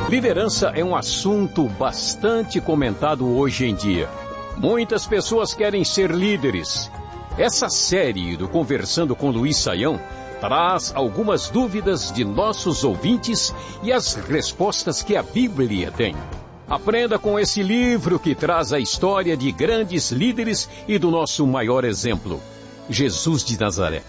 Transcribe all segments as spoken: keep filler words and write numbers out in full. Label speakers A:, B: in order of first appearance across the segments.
A: Liderança é um assunto bastante comentado hoje em dia. Muitas pessoas querem ser líderes. Essa série do Conversando com Luiz Saião traz algumas dúvidas de nossos ouvintes e as respostas que a Bíblia tem. Aprenda com esse livro que traz a história de grandes líderes e do nosso maior exemplo, Jesus de Nazaré.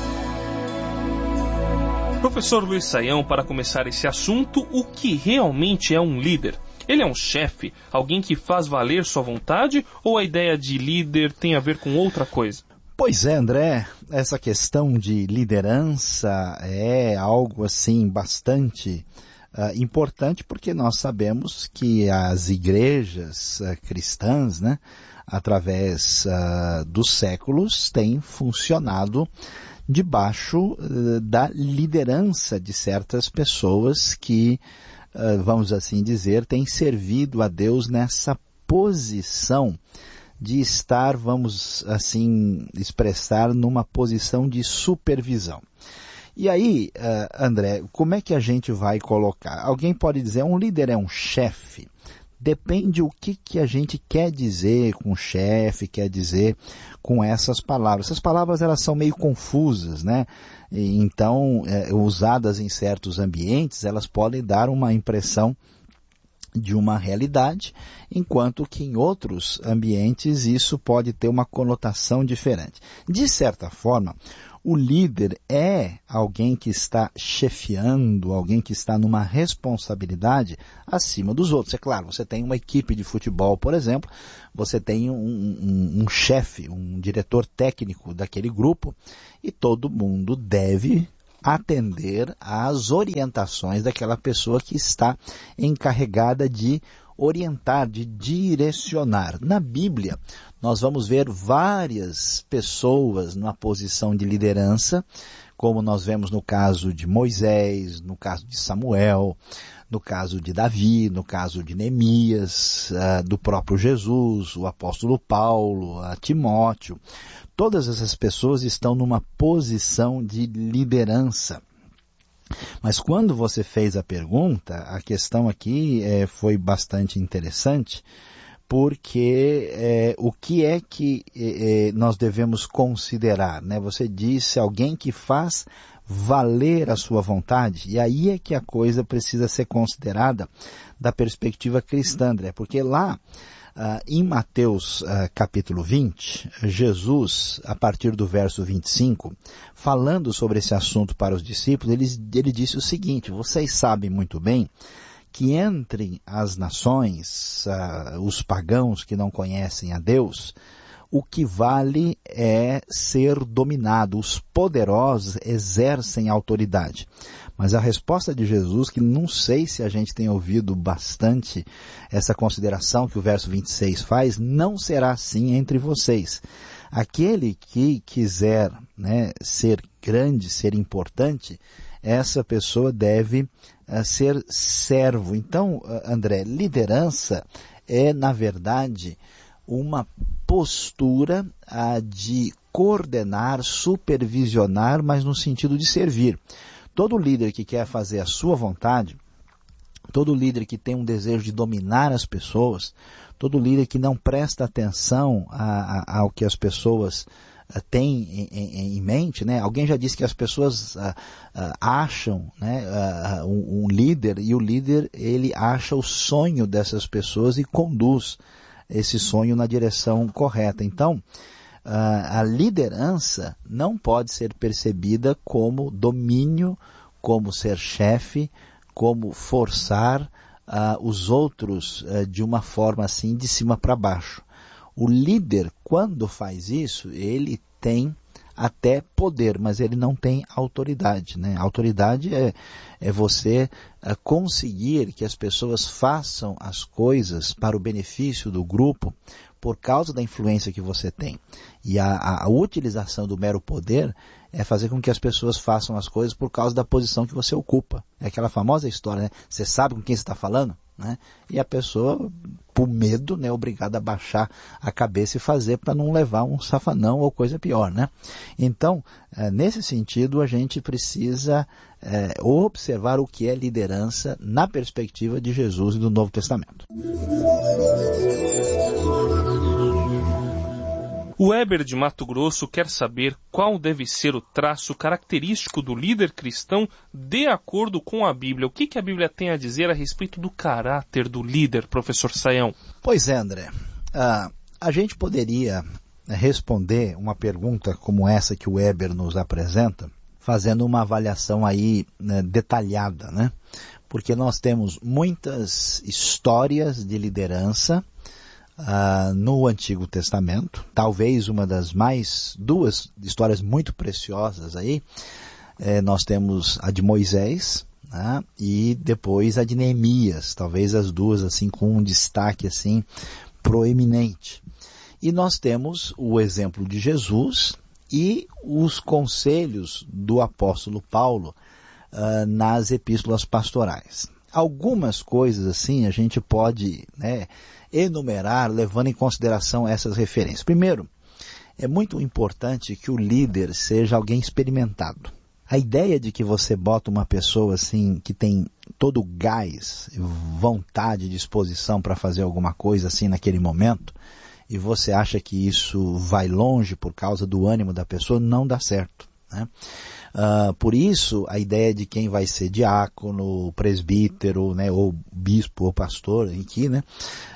B: Professor Luiz Saião, para começar esse assunto, o que realmente é um líder? Ele é um chefe, alguém que faz valer sua vontade, ou a ideia de líder tem a ver com outra coisa?
C: Pois é, André, essa questão de liderança é algo assim bastante uh, importante, porque nós sabemos que as igrejas uh, cristãs, né, através uh, dos séculos, têm funcionado debaixo uh, da liderança de certas pessoas que, uh, vamos assim dizer, têm servido a Deus nessa posição de estar, vamos assim expressar, numa posição de supervisão. E aí, uh, André, como é que a gente vai colocar? Alguém pode dizer, um líder é um chefe? Depende o que, que a gente quer dizer com chefe, quer dizer com essas palavras. Essas palavras, elas são meio confusas, né? E, então, é, usadas em certos ambientes, elas podem dar uma impressão de uma realidade, enquanto que em outros ambientes isso pode ter uma conotação diferente. De certa forma, o líder é alguém que está chefiando, alguém que está numa responsabilidade acima dos outros. É claro, você tem uma equipe de futebol, por exemplo, você tem um, um, um chefe, um diretor técnico daquele grupo, e todo mundo deve atender às orientações daquela pessoa que está encarregada de orientar, de direcionar. Na Bíblia, nós vamos ver várias pessoas na posição de liderança, como nós vemos no caso de Moisés, no caso de Samuel, no caso de Davi, no caso de Neemias, uh, do próprio Jesus, o apóstolo Paulo, a Timóteo. Todas essas pessoas estão numa posição de liderança. Mas quando você fez a pergunta, a questão aqui é, foi bastante interessante, porque é, o que é que é, nós devemos considerar, né? Você disse alguém que faz valer a sua vontade, e aí é que a coisa precisa ser considerada da perspectiva cristã, André, porque lá Uh, em Mateus uh, capítulo vinte, Jesus, a partir do verso vinte e cinco, falando sobre esse assunto para os discípulos, ele, ele disse o seguinte: vocês sabem muito bem que entre as nações, uh, os pagãos que não conhecem a Deus, o que vale é ser dominado. Os poderosos exercem autoridade. Mas a resposta de Jesus, que não sei se a gente tem ouvido bastante essa consideração que o verso vinte e seis faz, não será assim entre vocês. Aquele que quiser, né, ser grande, ser importante, essa pessoa deve uh, ser servo. Então, uh, André, liderança é, na verdade, uma postura uh, de coordenar, supervisionar, mas no sentido de servir. Todo líder que quer fazer a sua vontade, todo líder que tem um desejo de dominar as pessoas, todo líder que não presta atenção a, a, ao que as pessoas uh, têm em, em, em mente, né? Alguém já disse que as pessoas uh, uh, acham, né, uh, um, um líder, e o líder ele acha o sonho dessas pessoas e conduz esse sonho na direção correta. Então, Uh, a liderança não pode ser percebida como domínio, como ser chefe, como forçar uh, os outros uh, de uma forma assim de cima para baixo. O líder, quando faz isso, ele tem até poder, mas ele não tem autoridade, né? Autoridade é, é você uh, conseguir que as pessoas façam as coisas para o benefício do grupo, por causa da influência que você tem. E a, a, a utilização do mero poder é fazer com que as pessoas façam as coisas por causa da posição que você ocupa. É aquela famosa história, né? Você sabe com quem você está falando? Né? E a pessoa, por medo, né, é obrigada a baixar a cabeça e fazer para não levar um safanão ou coisa pior, né? Então, é, nesse sentido, a gente precisa é, observar o que é liderança na perspectiva de Jesus e do Novo Testamento.
B: O Weber de Mato Grosso quer saber qual deve ser o traço característico do líder cristão de acordo com a Bíblia. O que, que a Bíblia tem a dizer a respeito do caráter do líder, professor Sayão?
C: Pois é, André. Uh, a gente poderia responder uma pergunta como essa que o Weber nos apresenta, fazendo uma avaliação aí, né, detalhada, né? Porque nós temos muitas histórias de liderança Uh, no Antigo Testamento. Talvez uma das mais, duas histórias muito preciosas aí, eh, nós temos a de Moisés, né, e depois a de Neemias, talvez as duas assim com um destaque assim proeminente. E nós temos o exemplo de Jesus e os conselhos do apóstolo Paulo uh, nas epístolas pastorais. Algumas coisas assim a gente pode, né, enumerar levando em consideração essas referências. Primeiro, é muito importante que o líder seja alguém experimentado. A ideia de que você bota uma pessoa assim que tem todo o gás, vontade, disposição para fazer alguma coisa assim naquele momento, e você acha que isso vai longe por causa do ânimo da pessoa, não dá certo, né? Uh, por isso, a ideia de quem vai ser diácono, presbítero, né, ou bispo ou pastor, aqui, né,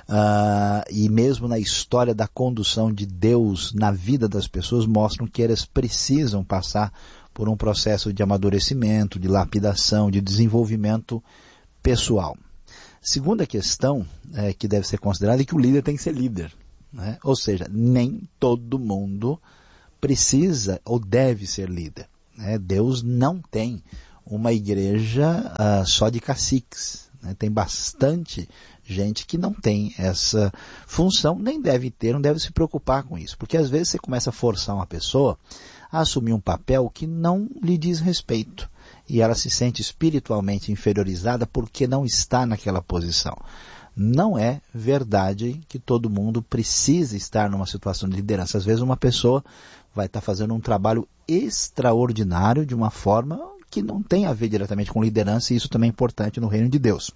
C: uh, e mesmo na história da condução de Deus na vida das pessoas, mostram que elas precisam passar por um processo de amadurecimento, de lapidação, de desenvolvimento pessoal. Segunda questão é, que deve ser considerada é que o líder tem que ser líder, né? Ou seja, nem todo mundo precisa ou deve ser líder. Deus não tem uma igreja uh, só de caciques, né? Tem bastante gente que não tem essa função, nem deve ter, não deve se preocupar com isso, porque às vezes você começa a forçar uma pessoa a assumir um papel que não lhe diz respeito, e ela se sente espiritualmente inferiorizada porque não está naquela posição. Não é verdade que todo mundo precisa estar numa situação de liderança. Às vezes uma pessoa vai estar fazendo um trabalho extraordinário de uma forma que não tem a ver diretamente com liderança, e isso também é importante no reino de Deus.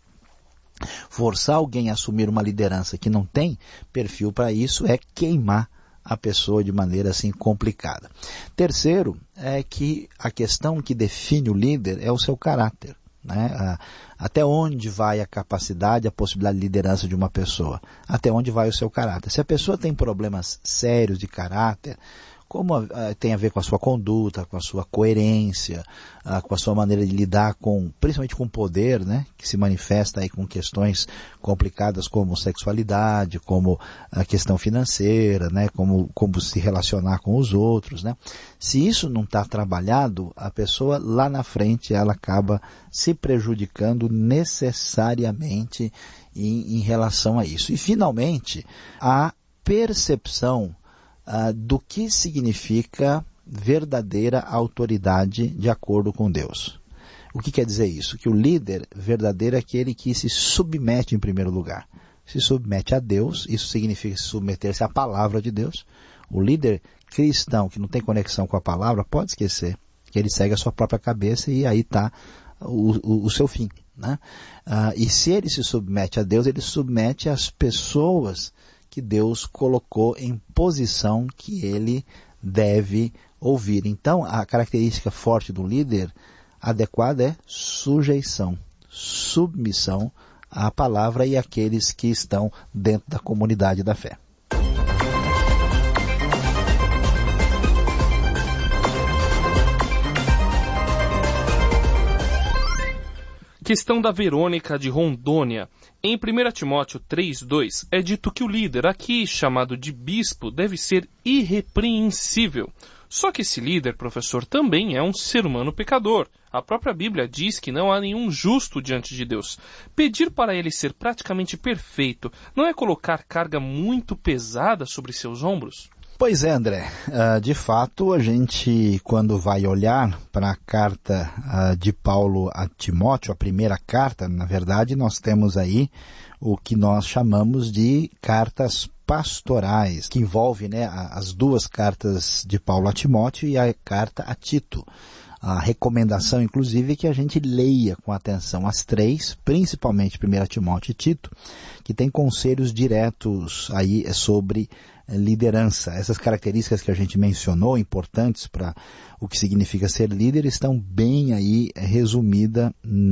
C: Forçar alguém a assumir uma liderança que não tem perfil para isso é queimar a pessoa de maneira assim complicada. Terceiro, é que a questão que define o líder é o seu caráter, né? Até onde vai a capacidade, a possibilidade de liderança de uma pessoa? Até onde vai o seu caráter? Se a pessoa tem problemas sérios de caráter, como uh, tem a ver com a sua conduta, com a sua coerência, uh, com a sua maneira de lidar com, principalmente com o poder, né, que se manifesta aí com questões complicadas como sexualidade, como a questão financeira, né, como, como se relacionar com os outros, né. Se isso não está trabalhado, a pessoa lá na frente ela acaba se prejudicando necessariamente em, em relação a isso. E finalmente, a percepção Uh, do que significa verdadeira autoridade de acordo com Deus. O que quer dizer isso? Que o líder verdadeiro é aquele que se submete em primeiro lugar. Se submete a Deus, isso significa submeter-se à palavra de Deus. O líder cristão que não tem conexão com a palavra, pode esquecer que ele segue a sua própria cabeça e aí está o, o, o seu fim, né? Uh, e se ele se submete a Deus, ele submete às pessoas que Deus colocou em posição que ele deve ouvir. Então, a característica forte do líder adequada é sujeição, submissão à palavra e àqueles que estão dentro da comunidade da fé.
B: Questão da Verônica de Rondônia. Em primeiro Timóteo três, dois, é dito que o líder, aqui chamado de bispo, deve ser irrepreensível. Só que esse líder, professor, também é um ser humano pecador. A própria Bíblia diz que não há nenhum justo diante de Deus. Pedir para ele ser praticamente perfeito não é colocar carga muito pesada sobre seus ombros?
C: Pois é, André. Uh, de fato, a gente, quando vai olhar para a carta uh, de Paulo a Timóteo, a primeira carta, na verdade, nós temos aí o que nós chamamos de cartas pastorais, que envolve, né, as duas cartas de Paulo a Timóteo e a carta a Tito. A recomendação, inclusive, é que a gente leia com atenção as três, principalmente primeiro Timóteo e Tito, que tem conselhos diretos aí sobre liderança. Essas características que a gente mencionou, importantes para o que significa ser líder, estão bem aí resumidas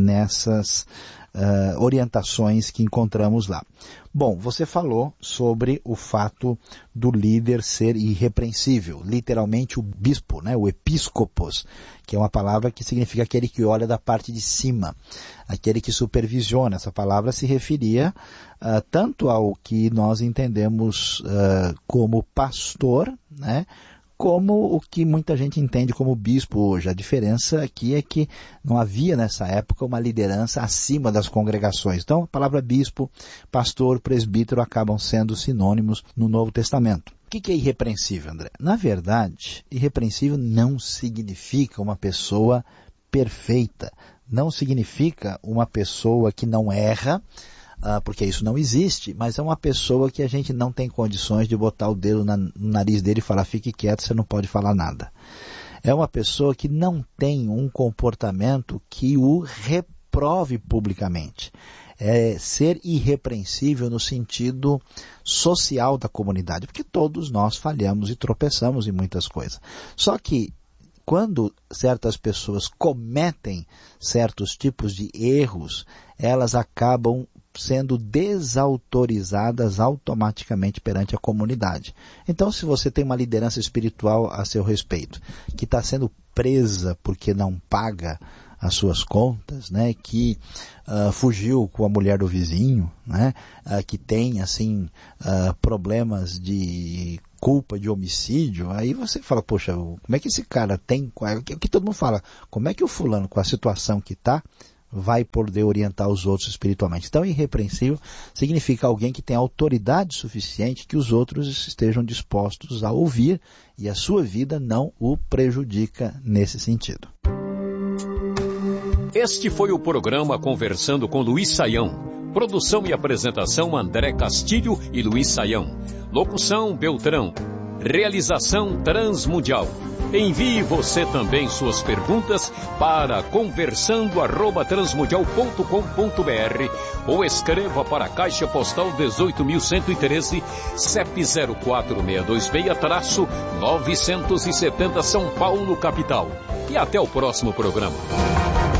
C: nessas uh, orientações que encontramos lá. Bom, você falou sobre o fato do líder ser irrepreensível, literalmente o bispo, né, o episcopos, que é uma palavra que significa aquele que olha da parte de cima, aquele que supervisiona. Essa palavra se referia uh, tanto ao que nós entendemos uh, como pastor, né, como o que muita gente entende como bispo hoje. A diferença aqui é que não havia nessa época uma liderança acima das congregações. Então, a palavra bispo, pastor, presbítero acabam sendo sinônimos no Novo Testamento. O que é irrepreensível, André? Na verdade, irrepreensível não significa uma pessoa perfeita, não significa uma pessoa que não erra, Uh, porque isso não existe, mas é uma pessoa que a gente não tem condições de botar o dedo na, no nariz dele e falar, fique quieto, você não pode falar nada. É uma pessoa que não tem um comportamento que o reprove publicamente. É ser irrepreensível no sentido social da comunidade, porque todos nós falhamos e tropeçamos em muitas coisas. Só que quando certas pessoas cometem certos tipos de erros, elas acabam sendo desautorizadas automaticamente perante a comunidade. Então, se você tem uma liderança espiritual a seu respeito, que está sendo presa porque não paga as suas contas, né, que uh, fugiu com a mulher do vizinho, né, uh, que tem assim uh, problemas de culpa de homicídio, aí você fala, poxa, como é que esse cara tem, o que todo mundo fala, como é que o fulano com a situação que está vai poder orientar os outros espiritualmente? Então, irrepreensível significa alguém que tem autoridade suficiente que os outros estejam dispostos a ouvir e a sua vida não o prejudica nesse sentido.
A: Este foi o programa Conversando com Luiz Saião. Produção e apresentação André Castilho e Luiz Saião. Locução Beltrão. Realização Transmundial. Envie você também suas perguntas para conversando arroba transmundial ponto com ponto br ou escreva para a Caixa Postal dezoito mil cento e treze, C E P zero quatro seis dois seis, novecentos e setenta São Paulo, capital. E até o próximo programa.